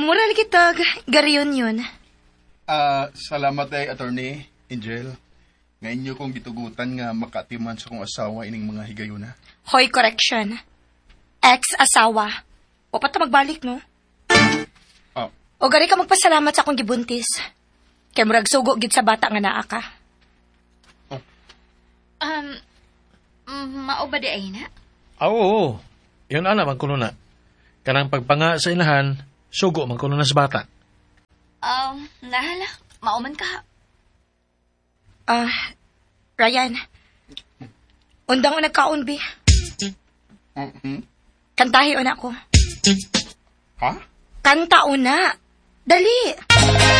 Mura lagi tag, gariyon yun. Salamat ay Attorney Angel. Ngayon nyo kong gitugutan nga makatiman sa kong asawa ining mga higayuna. Hoy, correction. Ex-asawa. O pa ta magbalik, no? O gari ka magpasalamat sa akong gibuntis. Kay murag sugo gid sa bata nga naa ka. Mao ba di ay na? Oo. Yun ana magkuno na. Kanang pagpanga sa ilahan, sugo magkuno na sa bata. Nahala. Mauman ka. Ryan. Undang o nagkaon, bi. Kantahi o na ko. Ha? Kanta o na. Dali.